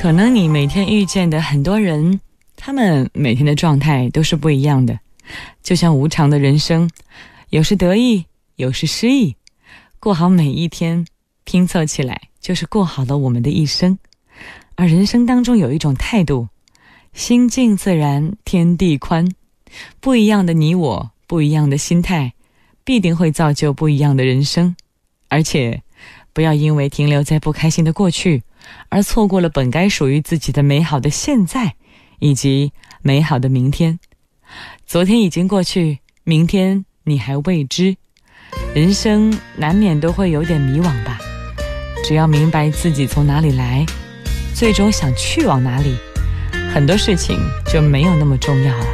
可能你每天遇见的很多人，他们每天的状态都是不一样的，就像无常的人生，有时得意，有时失意，过好每一天，拼凑起来就是过好了我们的一生。而人生当中有一种态度，心静自然天地宽，不一样的你我，不一样的心态，必定会造就不一样的人生。而且不要因为停留在不开心的过去，而错过了本该属于自己的美好的现在，以及美好的明天。昨天已经过去，明天你还未知，人生难免都会有点迷惘吧。只要明白自己从哪里来，最终想去往哪里，很多事情就没有那么重要了。